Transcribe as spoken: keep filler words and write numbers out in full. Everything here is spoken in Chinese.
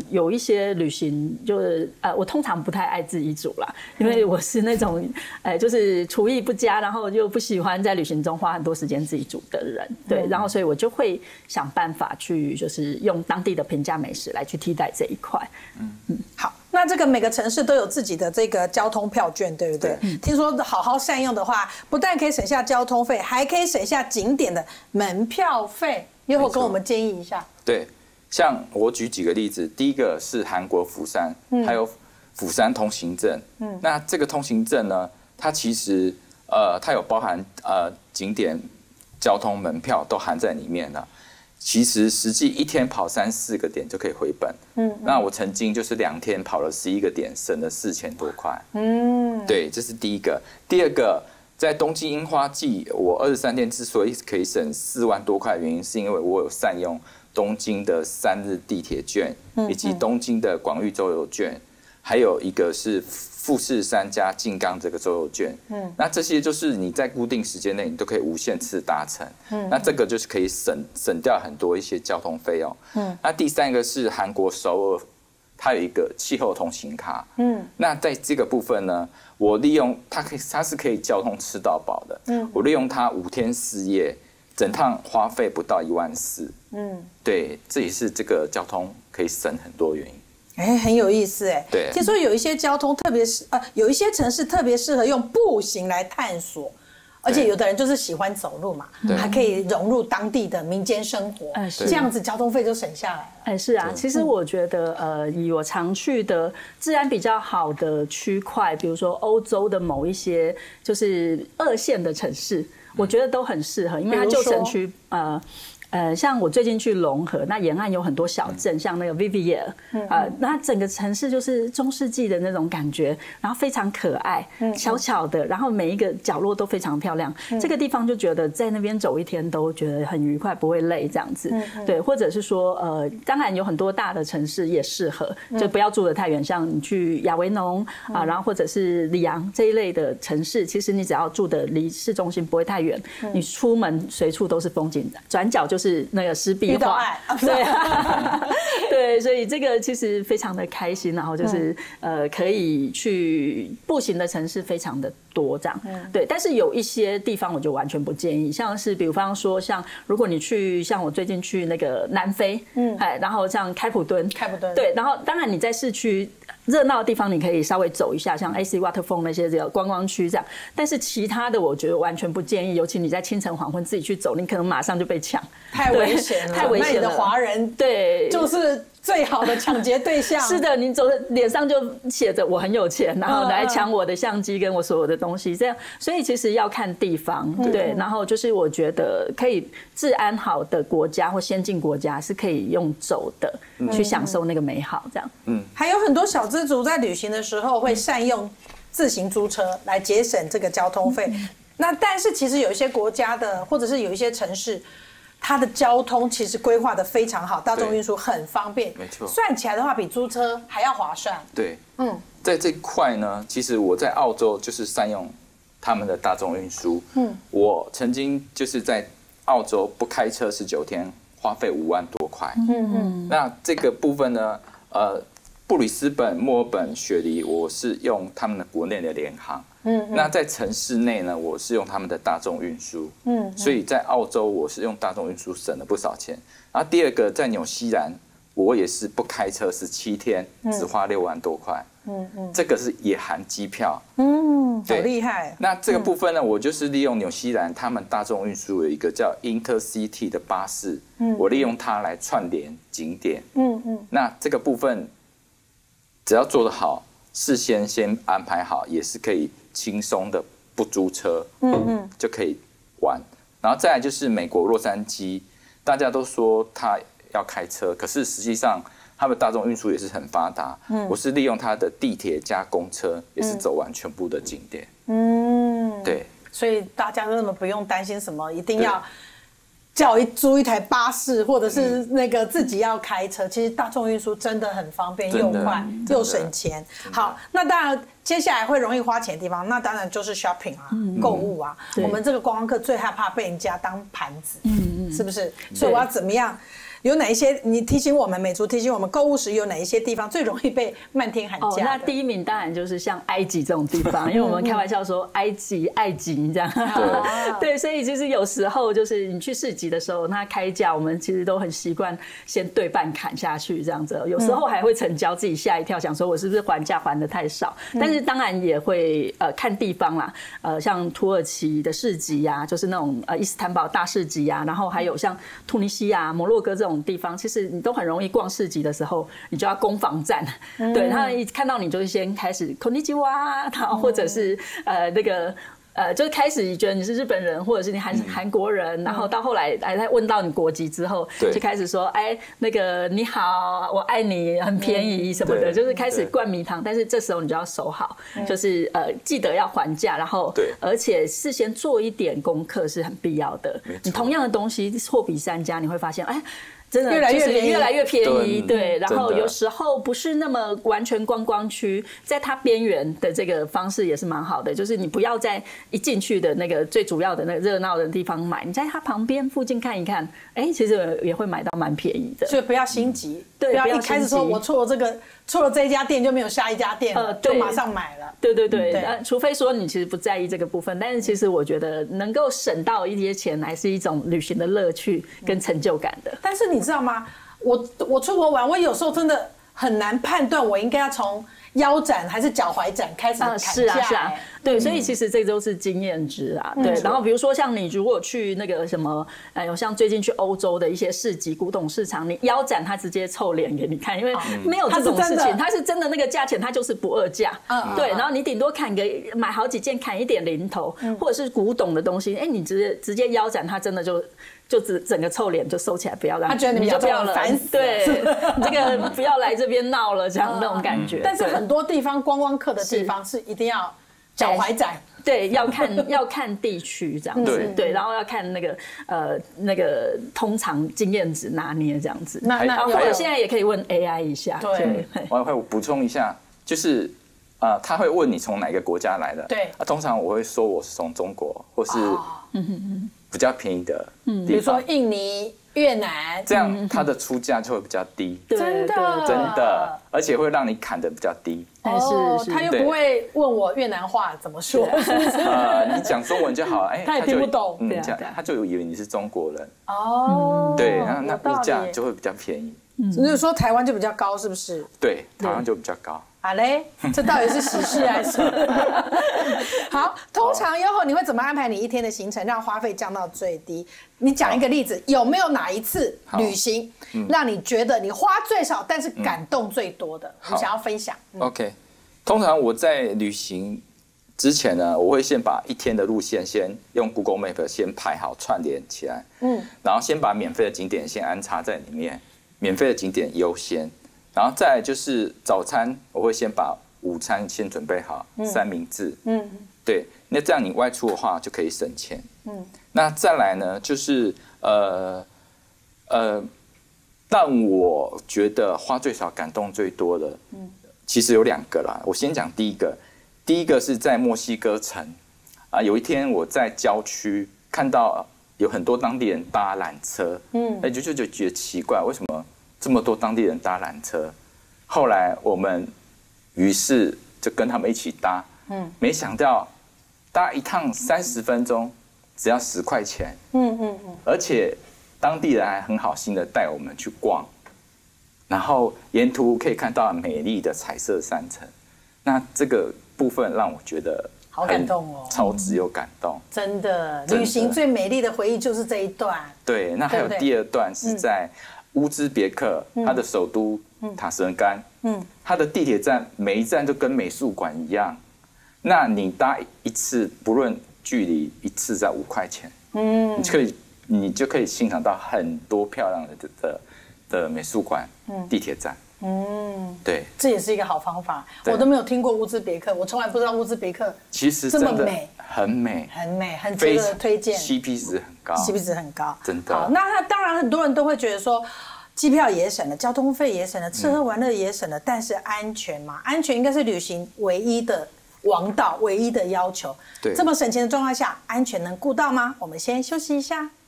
有一些旅行就是呃，我通常不太爱自己煮啦，因为我是那种呃，就是厨艺不佳，然后又不喜欢在旅行中花很多时间自己煮的人，对，然后所以我就会想办法去就是用当地的平价美食来去替代这一块。嗯嗯，好。那这个每个城市都有自己的这个交通票券，对不对？对，听说好好善用的话，不但可以省下交通费，还可以省下景点的门票费。一会儿跟我们建议一下。 对，像我举几个例子，第一个是韩国釜山，嗯、还有釜山通行证。嗯，那这个通行证呢，它其实呃，它有包含呃景点、交通、门票都含在里面了。其实实际一天跑三四个点就可以回本。嗯，那我曾经就是两天跑了十一个点，省了四千多块。嗯，对，这是第一个。第二个，在东京樱花季，我二十三天之所以可以省四万多块，原因是因为我有善用东京的三日地铁券，以及东京的广域周游券，还有一个是富士山加静冈这个周游券。嗯，那这些就是你在固定时间内你都可以无限次搭乘。嗯，那这个就是可以省省掉很多一些交通费用。嗯，那第三个是韩国首尔，它有一个气候通行卡。嗯，那在这个部分呢，我利用它可以，它是可以交通吃到饱的。嗯，我利用它五天四夜，整趟花费不到一万四。嗯，对，这也是这个交通可以省很多原因。 哎，很有意思哎。 对， 听说有一些交通特别适，呃，有一些城市特别适合用步行来探索，而且有的人就是喜欢走路嘛，还可以融入当地的民间生活，这样子交通费就省下来了。 哎，是啊，其实我觉得，呃，以我常去的治安比较好的区块，比如说欧洲的某一些就是二线的城市，我觉得都很适合，因为它旧城区，呃。呃，像我最近去龙河，那沿岸有很多小镇，像那个 Vivier， 啊、呃，那整个城市就是中世纪的那种感觉，然后非常可爱，小巧的，然后每一个角落都非常漂亮。这个地方就觉得在那边走一天都觉得很愉快，不会累这样子。对，或者是说，呃，当然有很多大的城市也适合，就不要住得太远，像你去亚维农啊，然后或者是里昂这一类的城市，其实你只要住的离市中心不会太远，你出门随处都是风景，转角就。是那个湿壁画，对，对，所以这个其实非常的开心，然后就是呃可以去步行的城市非常的多这样，对，但是有一些地方我就完全不建议，像是比方说像如果你去像我最近去那个南非，嗯，哎，然后像开普敦， 开普敦， 对，然后当然你在市区热闹的地方你可以稍微走一下，像 A C Waterfall 那些这个观光区这样，但是其他的我觉得完全不建议，尤其你在清晨黄昏自己去走，你可能马上就被抢。 太危险了， 太危险了！ 那你的华人对， 就是最好的抢劫对象。 是的，你走的脸上就写着我很有钱，然后来抢我的相机跟我所有的东西，这样。所以其实要看地方，对。然后就是我觉得可以治安好的国家或先进国家是可以用走的去享受那个美好，这样。 嗯，还有很多小资族在旅行的时候会善用自行租车来节省这个交通费。那但是其实有一些国家的，或者是有一些城市，它的交通其实规划的非常好，大众运输很方便， 没错。 算起来的话，比租车还要划算。 对，嗯，在这块呢，其实我在澳洲就是善用他们的大众运输。嗯，我曾经就是在澳洲不开车十九天，花费五万多块。嗯嗯，那这个部分呢，呃。布里斯本、墨尔本、雪梨，我是用他们的国内的联航。嗯，那在城市内呢，我是用他们的大众运输。嗯，所以在澳洲我是用大众运输省了不少钱。然后第二个在纽西兰，我也是不开车十七天，只花六万多块。嗯嗯，这个是也含机票。 嗯，好厉害。 那这个部分呢，我就是利用纽西兰他们大众运输有一个叫 Intercity 的巴士，嗯，我利用它来串联景点。嗯嗯，那这个部分。只要做得好，事先先安排好，也是可以轻松的不租车，嗯嗯，就可以玩。然后再来就是美国洛杉矶，大家都说他要开车，可是实际上他们大众运输也是很发达。嗯，我是利用他的地铁加公车，也是走完全部的景点。嗯，对， 所以大家根本不用担心什么，一定要。叫一租一台巴士，或者是那个自己要开车，其实大众运输真的很方便又快又省钱。好，那当然接下来会容易花钱的地方，那当然就是 shopping 啊，嗯、购物啊。我们这个观光客最害怕被人家当盘子，嗯嗯，是不是？所以我要怎么样有哪一些？你提醒我们，美竹提醒我们，购物时有哪一些地方最容易被漫天喊价的？ 哦，那第一名当然就是像埃及这种地方，因为我们开玩笑说埃及爱吉这样。对，所以其实有时候就是你去市集的时候，那开价我们其实都很习惯先对半砍下去这样子，有时候还会成交，自己吓一跳，想说我是不是还价还得太少？但是当然也会呃看地方啦，呃像土耳其的市集啊，就是那种呃伊斯坦堡大市集啊，然后还有像突尼西亚、摩洛哥这种地方，其实你都很容易逛市集的时候，你就要攻防战。嗯、对，他一看到你就先开始こんにちは，然后或者是呃那个。呃，就开始觉得你是日本人，或者是你韩韩国人，然后到后来来问到你国籍之后，就开始说，哎，那个你好，我爱你，很便宜什么的，就是开始灌迷汤。但是这时候你就要守好，就是呃记得要还价，然后而且事先做一点功课是很必要的。你同样的东西货比三家，你会发现，哎。真的越来越便宜， 越来越便宜，对。然后有时候不是那么完全观光区，在它边缘的这个方式也是蛮好的，就是你不要在一进去的那个最主要的那个热闹的地方买，你在它旁边附近看一看，哎，其实也会买到蛮便宜的。 所以不要心急， 对， 不要一开始说我错了这个错了这一家店就没有下一家店了，就马上买了。 对对对，呃，除非说你其实不在意这个部分，但是其实我觉得能够省到一些钱，还是一种旅行的乐趣跟成就感的。 但是你知道吗？我我出国玩，我有时候真的很难判断我应该要从腰斩还是脚踝斩开始砍价。 是啊是啊，对，所以其实这都是经验值啊。对，然后比如说像你如果去那个什么，呃，有像最近去欧洲的一些市集、古董市场，你腰斩他直接臭脸给你看，因为没有这种事情，他是真的那个价钱，他就是不二价。对，然后你顶多砍个买好几件，砍一点零头，或者是古董的东西，哎，你直接直接腰斩，他真的就。就整整个臭脸就收起来，不要让他觉得你们就不要了， 烦死了。 对，这个不要来这边闹了，这样那种感觉。 但是很多地方观光客的地方是一定要脚踝斩， 对，要看要看地区这样子，对，然后要看那个呃那个通常经验值拿捏这样子。 那那或者现在也可以问 A I 一下。 对， 我会补充一下，就是呃他会问你从哪个国家来的， 对， 啊，通常我会说我是从中国，或是嗯嗯嗯。比较便宜的地方， 比如说印尼、越南， 这样它的出价就会比较低， 真的真的，而且会让你砍的比较低。 哦，他又不会问我越南话怎么说， 呃，你讲中文就好，哎， 他也听不懂， 嗯，这样他就以为你是中国人。哦，对，那那物价就会比较便宜。 所以说台湾就比较高，是不是？ 对，台湾就比较高。 好嘞，这到底是喜事还是？好，通常优后你会怎么安排你一天的行程，让花费降到最低？你讲一个例子，有没有哪一次旅行让你觉得你花最少，但是感动最多的？你想要分享 ？OK， 通常我在旅行之前呢，我会先把一天的路线先用 Google Map 先排好串联起来，嗯，然后先把免费的景点先安插在里面，免费的景点优先。然后再来就是早餐，我会先把午餐先准备好，嗯、三明治。嗯，对，那这样你外出的话就可以省钱。嗯，那再来呢，就是呃呃，让我觉得花最少、感动最多的，嗯，其实有两个啦。我先讲第一个，第一个是在墨西哥城啊，有一天我在郊区看到有很多当地人搭缆车，嗯，哎就就就觉得奇怪，为什么？这么多当地人搭缆车，后来我们于是就跟他们一起搭，嗯，没想到搭一趟三十分钟，只要十块钱，嗯嗯嗯，而且当地人还很好心的带我们去逛，然后沿途可以看到美丽的彩色山城，那这个部分让我觉得好感动哦， 超值又感动， 真的，旅行最美丽的回忆就是这一段。 对，那还有第二段是在。乌兹别克，它的首都塔什干，嗯，它的地铁站每一站都跟美术馆一样。那你搭一次，不论距离，一次在五块钱，嗯，你就可以，你就可以欣赏到很多漂亮的的的美术馆、嗯、地铁站。嗯，对， 这也是一个好方法。我都没有听过乌兹别克，我从来不知道乌兹别克其实这么美，很美， 很美，很值得推荐。 C P 值很高 ，C P 值很高， 真的。 好，那他当然很多人都会觉得说，机票也省了，交通费也省了，吃喝玩乐也省了，嗯、但是安全嘛，安全应该是旅行唯一的王道，唯一的要求。 对， 这么省钱的状况下，安全能顾到吗？我们先休息一下。